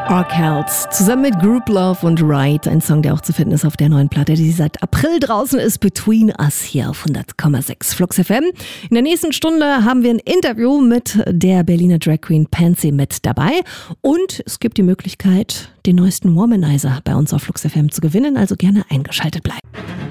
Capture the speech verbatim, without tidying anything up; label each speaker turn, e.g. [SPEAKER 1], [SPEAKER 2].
[SPEAKER 1] Arkells zusammen mit Group Love und Ride, ein Song, der auch zu finden ist auf der neuen Platte, die seit April draußen ist, Between Us hier auf hundert Komma sechs Flux F M. In der nächsten Stunde haben wir ein Interview mit der Berliner Drag Queen Pansy mit dabei und es gibt die Möglichkeit, den neuesten Womanizer bei uns auf Flux F M zu gewinnen, also gerne eingeschaltet bleiben.